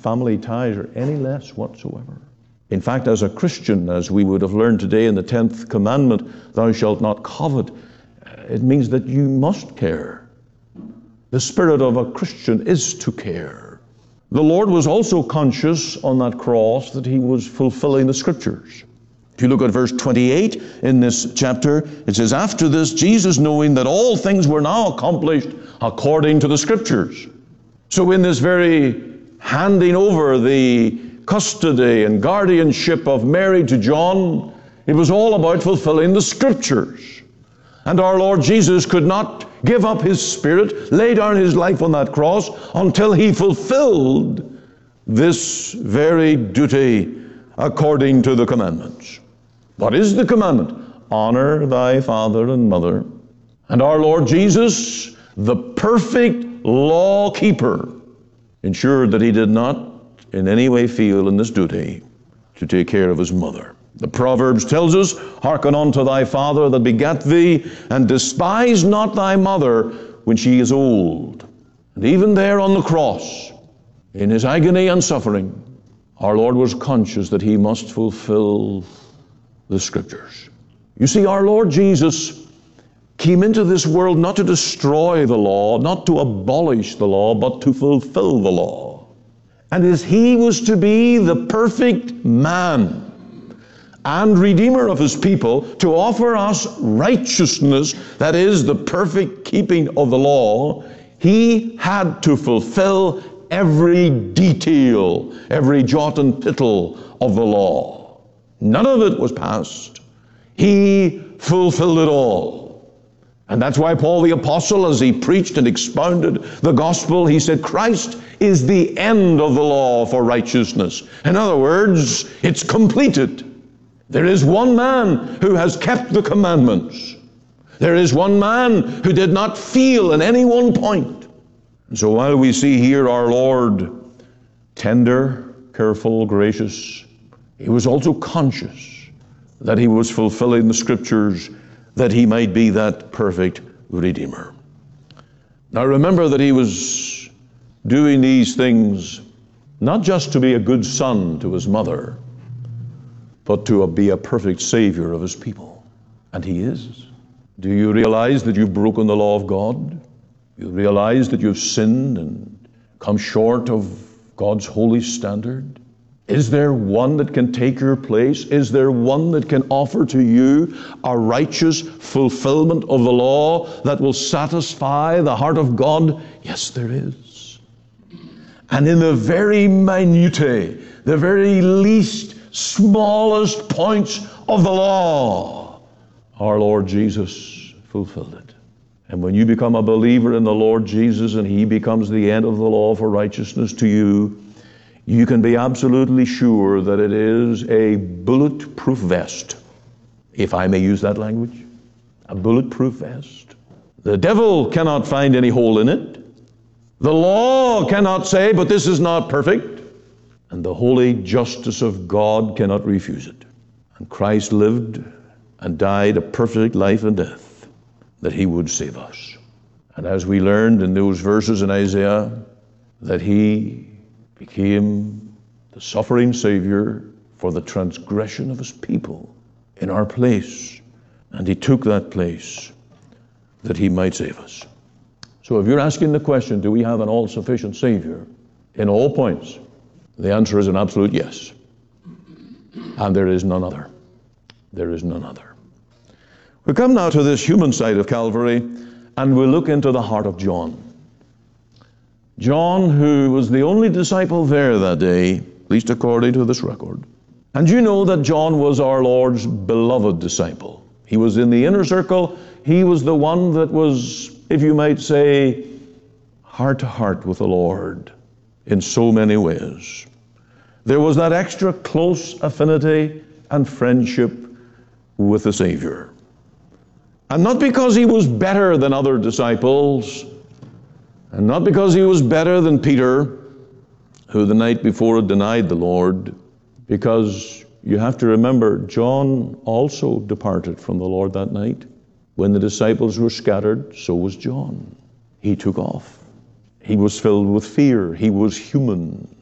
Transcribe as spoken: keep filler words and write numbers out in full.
family ties are any less whatsoever. In fact, as a Christian, as we would have learned today in the tenth commandment, thou shalt not covet, it means that you must care. The spirit of a Christian is to care. The Lord was also conscious on that cross that he was fulfilling the Scriptures. If you look at verse twenty-eight in this chapter, it says, after this, Jesus, knowing that all things were now accomplished according to the Scriptures. So in this very handing over the custody and guardianship of Mary to John, it was all about fulfilling the Scriptures. And our Lord Jesus could not give up his spirit, lay down his life on that cross, until he fulfilled this very duty according to the commandments. What is the commandment? Honor thy father and mother. And our Lord Jesus, the perfect law keeper, ensured that he did not in any way feel in this duty to take care of his mother. The Proverbs tells us, hearken unto thy father that begat thee, and despise not thy mother when she is old. And even there on the cross, in his agony and suffering, our Lord was conscious that he must fulfill the Scriptures. You see, our Lord Jesus came into this world not to destroy the law, not to abolish the law, but to fulfill the law. And as he was to be the perfect man and Redeemer of his people, to offer us righteousness, that is, the perfect keeping of the law, he had to fulfill every detail, every jot and tittle of the law. None of it was passed. He fulfilled it all. And that's why Paul the Apostle, as he preached and expounded the gospel, he said, Christ is the end of the law for righteousness. In other words, it's completed. There is one man who has kept the commandments. There is one man who did not feel in any one point. And so while we see here our Lord tender, careful, gracious, he was also conscious that he was fulfilling the Scriptures that he might be that perfect Redeemer. Now remember that he was doing these things not just to be a good son to his mother, but to be a perfect Savior of his people. And he is. Do you realize that you've broken the law of God? You realize that you've sinned and come short of God's holy standard? Is there one that can take your place? Is there one that can offer to you a righteous fulfillment of the law that will satisfy the heart of God? Yes, there is. And in the very minutiae, the very least, smallest points of the law, our Lord Jesus fulfilled it. And when you become a believer in the Lord Jesus and he becomes the end of the law for righteousness to you, you can be absolutely sure that it is a bulletproof vest, if I may use that language. A bulletproof vest. The devil cannot find any hole in it. The law cannot say, but this is not perfect. And the holy justice of God cannot refuse it. And Christ lived and died a perfect life and death that he would save us. And as we learned in those verses in Isaiah, that he became the suffering Savior for the transgression of his people in our place. And he took that place that he might save us. So if you're asking the question, do we have an all-sufficient Savior in all points? The answer is an absolute yes. And there is none other. There is none other. We come now to this human side of Calvary, and we'll look into the heart of John. John, who was the only disciple there that day, at least according to this record. And you know that John was our Lord's beloved disciple. He was in the inner circle. He was the one that was, if you might say, heart to heart with the Lord in so many ways. There was that extra close affinity and friendship with the Savior. And not because he was better than other disciples, and not because he was better than Peter, who the night before had denied the Lord, because you have to remember, John also departed from the Lord that night. When the disciples were scattered, so was John. He took off. He was filled with fear. He was human.